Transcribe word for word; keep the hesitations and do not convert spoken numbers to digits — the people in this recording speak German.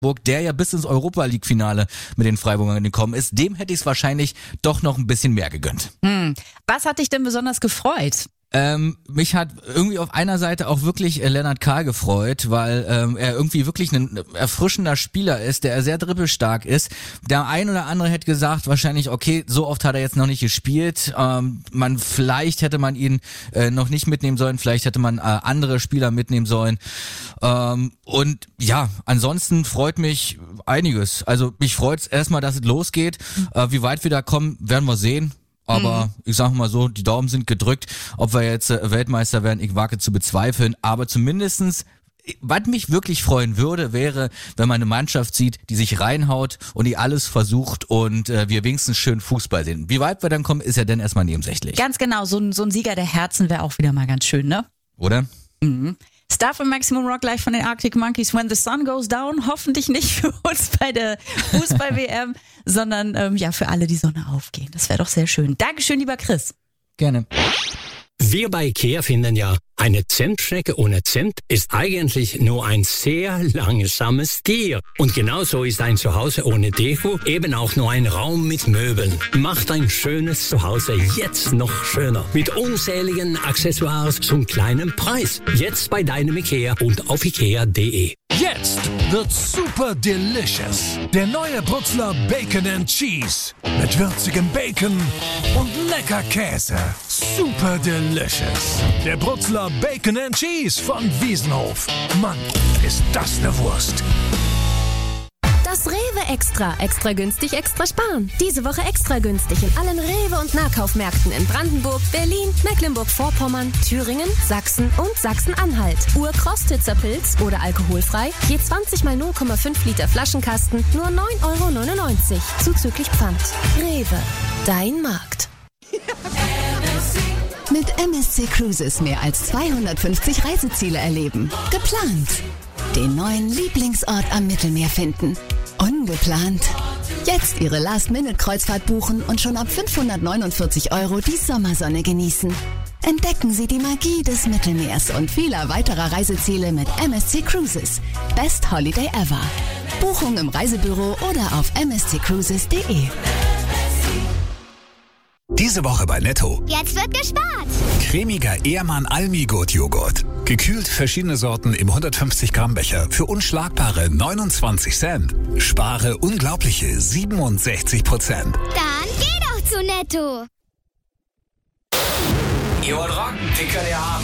der ja bis ins Europa-League-Finale mit den Freiburgern gekommen ist, dem hätte ich es wahrscheinlich doch noch ein bisschen mehr gegönnt. Hm. Was hat dich denn besonders gefreut? Ähm, mich hat irgendwie auf einer Seite auch wirklich äh, Lennart Kahl gefreut, weil ähm, er irgendwie wirklich ein erfrischender Spieler ist, der sehr dribbelstark ist. Der ein oder andere hätte gesagt, wahrscheinlich, okay, so oft hat er jetzt noch nicht gespielt. Ähm, man vielleicht hätte man ihn äh, noch nicht mitnehmen sollen, vielleicht hätte man äh, andere Spieler mitnehmen sollen. Ähm, und ja, ansonsten freut mich einiges. Also mich freut es erstmal, dass es losgeht. Äh, wie weit wir da kommen, werden wir sehen. Aber mhm. ich sag mal so, die Daumen sind gedrückt. Ob wir jetzt äh, Weltmeister werden, ich wage zu bezweifeln. Aber zumindestens, was mich wirklich freuen würde, wäre, wenn man eine Mannschaft sieht, die sich reinhaut und die alles versucht und äh, wir wenigstens schön Fußball sehen. Wie weit wir dann kommen, ist ja dann erstmal nebensächlich. Ganz genau, so ein, so ein Sieger der Herzen wäre auch wieder mal ganz schön, ne? Oder? Mhm. Star von Maximum Rock gleich von den Arctic Monkeys, When the Sun Goes Down. Hoffentlich nicht für uns bei der Fußball-W M, sondern ähm, ja für alle, die Sonne aufgehen. Das wäre doch sehr schön. Dankeschön, lieber Chris. Gerne. Wir bei IKEA finden ja, eine Zentschnecke ohne Zimt ist eigentlich nur ein sehr langsames Tier. Und genauso ist ein Zuhause ohne Deko eben auch nur ein Raum mit Möbeln. Macht ein schönes Zuhause jetzt noch schöner. Mit unzähligen Accessoires zum kleinen Preis. Jetzt bei deinem IKEA und auf ikea punkt de. Jetzt wird's super delicious. Der neue Brutzler Bacon and Cheese. Mit würzigem Bacon und lecker Käse. Super delicious. Der Brutzler Bacon and Cheese von Wiesenhof. Mann, ist das eine Wurst. Das Rewe Extra. Extra günstig, extra sparen. Diese Woche extra günstig in allen Rewe- und Nahkaufmärkten in Brandenburg, Berlin, Mecklenburg-Vorpommern, Thüringen, Sachsen und Sachsen-Anhalt. Urkostitzer Pilz oder alkoholfrei, je zwanzig mal null Komma fünf Liter Flaschenkasten, nur neun Euro neunundneunzig. Zuzüglich Pfand. Rewe. Dein Markt. Mit M S C Cruises mehr als zweihundertfünfzig Reiseziele erleben. Geplant. Den neuen Lieblingsort am Mittelmeer finden. Ungeplant. Jetzt Ihre Last-Minute-Kreuzfahrt buchen und schon ab fünfhundertneunundvierzig Euro die Sommersonne genießen. Entdecken Sie die Magie des Mittelmeers und vieler weiterer Reiseziele mit M S C Cruises. Best Holiday ever. Buchung im Reisebüro oder auf m s c cruises punkt de. Diese Woche bei Netto. Jetzt wird gespart. Cremiger Ehrmann Almigurt Joghurt. Gekühlt verschiedene Sorten im hundertfünfzig Gramm Becher für unschlagbare neunundzwanzig Cent. Spare unglaubliche siebenundsechzig Prozent. Dann geh doch zu Netto. Ihr wollt rocken? Den könnt ihr haben.